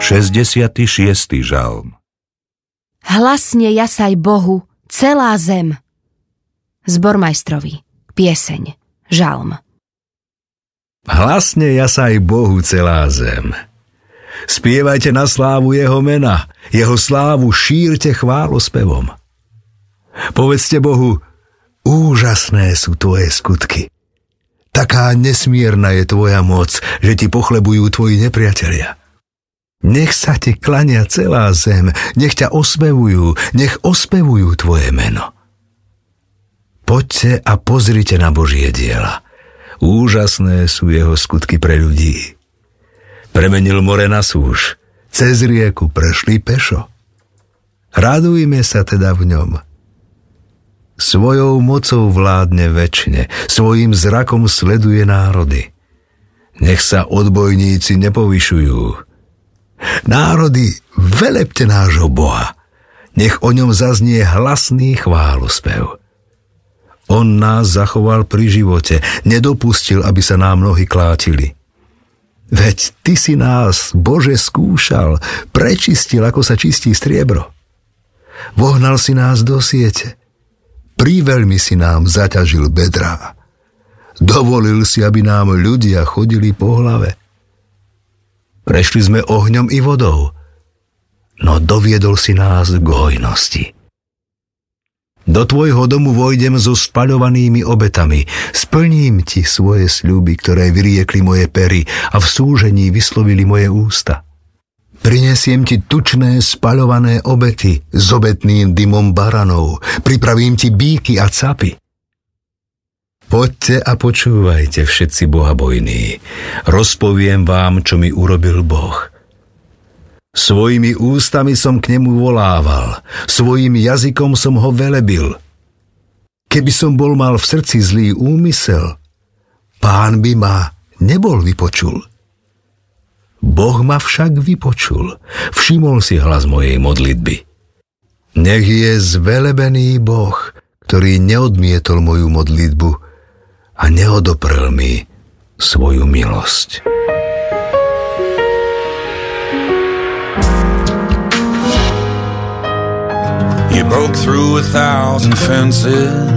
66. žalm. Hlasne jasaj Bohu celá zem. Zbormajstrovi. Pieseň. Žalm. Hlasne jasaj Bohu celá zem. Spievajte na slávu jeho mena, jeho slávu šírte chválospevom. Povedzte Bohu, úžasné sú tvoje skutky. Taká nesmierna je tvoja moc, že ti pochlebujú tvoji nepriatelia. Nech sa ti klania celá zem, nech ťa ospevujú, nech ospevujú tvoje meno. Poďte a pozrite na Božie diela. Úžasné sú jeho skutky pre ľudí. Premenil more na súš, cez rieku prešli pešo. Radujme sa teda v ňom. Svojou mocou vládne večne, svojím zrakom sleduje národy. Nech sa odbojníci nepovyšujú. Národy, velepte nášho Boha. Nech o ňom zaznie hlasný chválospev. On nás zachoval pri živote, nedopustil, aby sa nám nohy klátili. Veď ty si nás, Bože, skúšal, prečistil, ako sa čistí striebro. Vohnal si nás do siete, priveľmi si nám zaťažil bedrá. Dovolil si, aby nám ľudia chodili po hlave. Prešli sme ohňom i vodou, no doviedol si nás k hojnosti. Do tvojho domu vojdem so spaľovanými obetami, splním ti svoje sľuby, ktoré vyriekli moje pery a v súžení vyslovili moje ústa. Prinesiem ti tučné spaľované obety s obetným dymom baranov, pripravím ti bíky a capy. Poďte a počúvajte, všetci bohabojní. Rozpoviem vám, čo mi urobil Boh. Svojimi ústami som k nemu volával, svojim jazykom som ho velebil. Keby som bol mal v srdci zlý úmysel, Pán by ma nebol vypočul. Boh ma však vypočul, všimol si hlas mojej modlitby. Nech je zvelebený Boh, ktorý neodmietol moju modlitbu a neodoprel mi svoju milosť. You broke through 1,000 fences